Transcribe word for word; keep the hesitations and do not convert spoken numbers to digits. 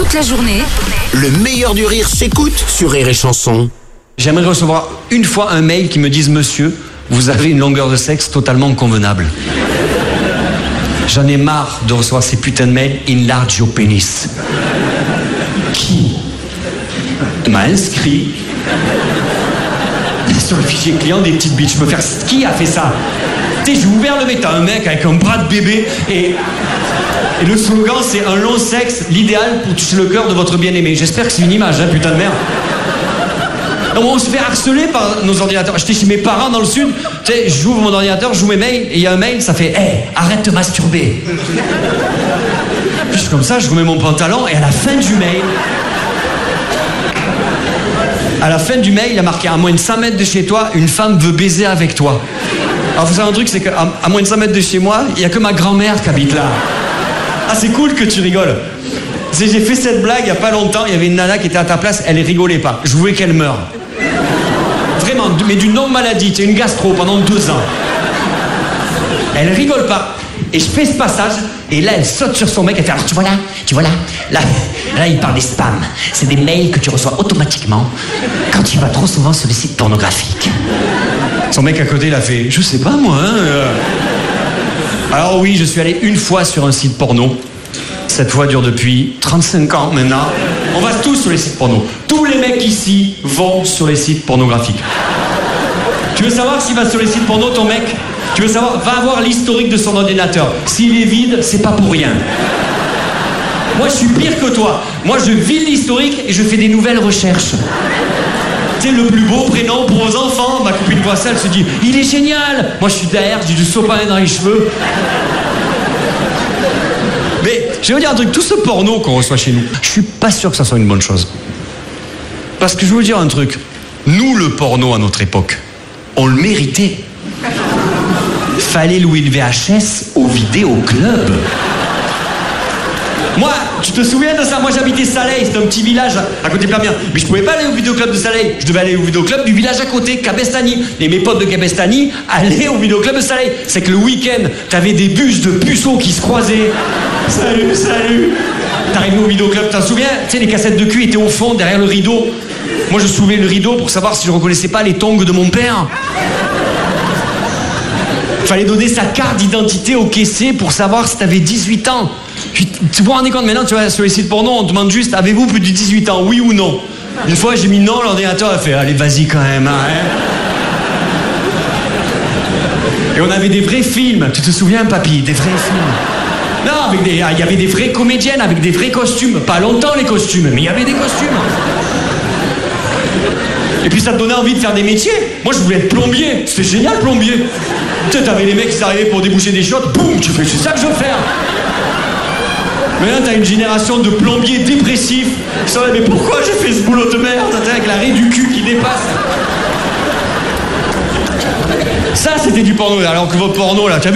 Toute la journée, Le meilleur du rire s'écoute sur Rire et Chanson. J'aimerais recevoir une fois un mail qui me dise « Monsieur, vous avez une longueur de sexe totalement convenable. » J'en ai marre de recevoir ces putains de mails « Enlarge your penis ». Qui m'a inscrit sur le fichier client des petites bites? Je peux faire... Qui a fait ça? Tu sais, j'ai ouvert le mec, t'as un mec avec un bras de bébé et... Et le slogan, c'est un long sexe, l'idéal pour toucher le cœur de votre bien-aimé. J'espère que c'est une image, hein, putain de merde. Non, on se fait harceler par nos ordinateurs. J'étais chez mes parents dans le sud, tu sais, j'ouvre mon ordinateur, j'ouvre mes mails, et il y a un mail, ça fait « Hey, arrête de masturber !» Puis je suis comme ça, je remets mon pantalon, et à la fin du mail... À la fin du mail, il a marqué « À moins de cent mètres de chez toi, une femme veut baiser avec toi. » Alors, vous savez un truc, c'est qu'à à moins de cent mètres de chez moi, il n'y a que ma grand-mère qui habite là. Ah, c'est cool que tu rigoles. J'ai fait cette blague il n'y a pas longtemps, il y avait une nana qui était à ta place, elle rigolait pas. Je voulais qu'elle meure. Vraiment, mais d'une longue maladie, tu sais, une gastro pendant deux ans. Elle rigole pas. Et je fais ce passage, et là, elle saute sur son mec, elle fait « Alors, tu vois là, tu vois là, là, là, il parle des spams. C'est des mails que tu reçois automatiquement quand tu vas trop souvent sur les sites pornographiques. » Son mec à côté, il a fait « Je sais pas, moi, hein. » Alors oui, je suis allé une fois sur un site porno. Cette fois dure depuis trente-cinq ans maintenant. On va tous sur les sites porno. Tous les mecs ici vont sur les sites pornographiques. Tu veux savoir s'il va sur les sites porno, ton mec? Tu veux savoir? Va voir l'historique de son ordinateur. S'il est vide, c'est pas pour rien. Moi, je suis pire que toi. Moi, je vide l'historique et je fais des nouvelles recherches. Tu sais, le plus beau prénom pour vos enfants. Ma copine voit ça, elle se dit « Il est génial !» Moi, je suis derrière, j'ai du sopalin dans les cheveux. Mais, je vais vous dire un truc, tout ce porno qu'on reçoit chez nous, je suis pas sûr que ça soit une bonne chose. Parce que je vais vous dire un truc. Nous, le porno à notre époque, on le méritait. Fallait louer le V H S au vidéoclub. Moi, tu te souviens de ça? Moi, j'habitais Saleil, c'était un petit village à côté de Perpignan. Mais je pouvais pas aller au vidéoclub de Saleil. Je devais aller au vidéoclub du village à côté, Cabestany. Et mes potes de Cabestany allaient au vidéoclub de Saleil. C'est que le week-end, t'avais des bus de puceaux qui se croisaient. Salut, salut. T'arrivais au vidéoclub, t'en souviens? Tu sais, les cassettes de cul étaient au fond, derrière le rideau. Moi, je soulevais le rideau pour savoir si je reconnaissais pas les tongs de mon père. Fallait donner sa carte d'identité au caissier pour savoir si t'avais dix-huit ans. Tu vous rendez compte maintenant, tu vois, sur les sites porno, on te demande juste, avez-vous plus de dix-huit ans, oui ou non? Une fois, j'ai mis non, l'ordinateur a fait, allez, vas-y quand même, hein. Et on avait des vrais films, tu te souviens, papy, des vrais films. Non, avec des, il y avait des vraies comédiennes, avec des vrais costumes. Pas longtemps, les costumes, mais il y avait des costumes. Et puis ça te donnait envie de faire des métiers. Moi, je voulais être plombier. C'était génial, plombier. Tu sais, t'avais les mecs qui arrivaient pour déboucher des chiottes, boum, tu fais, c'est ça que je veux faire. Maintenant, t'as une génération de plombiers dépressifs qui sont là, mais pourquoi j'ai fait ce boulot de merde, avec la raie du cul qui dépasse? Ça, c'était du porno, alors que votre porno, là, t'as vu?